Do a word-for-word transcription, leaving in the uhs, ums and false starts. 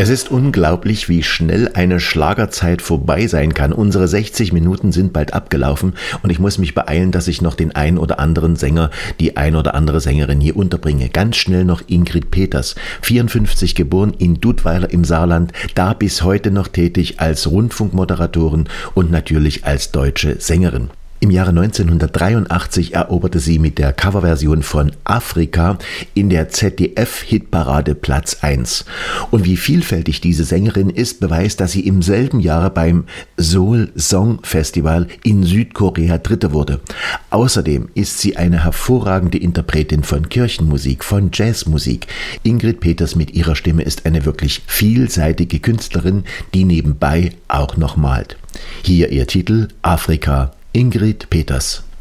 Es ist unglaublich, wie schnell eine Schlagerzeit vorbei sein kann. Unsere sechzig Minuten sind bald abgelaufen und ich muss mich beeilen, dass ich noch den ein oder anderen Sänger, die ein oder andere Sängerin hier unterbringe. Ganz schnell noch Ingrid Peters, vierundfünfzig, geboren in Dudweiler im Saarland, da bis heute noch tätig als Rundfunkmoderatorin und natürlich als deutsche Sängerin. Im Jahre neunzehnhundertdreiundachtzig eroberte sie mit der Coverversion von Afrika in der Z D F-Hitparade Platz eins. Und wie vielfältig diese Sängerin ist, beweist, dass sie im selben Jahre beim Seoul Song Festival in Südkorea Dritte wurde. Außerdem ist sie eine hervorragende Interpretin von Kirchenmusik, von Jazzmusik. Ingrid Peters mit ihrer Stimme ist eine wirklich vielseitige Künstlerin, die nebenbei auch noch malt. Hier ihr Titel Afrika. Ingrid Peters.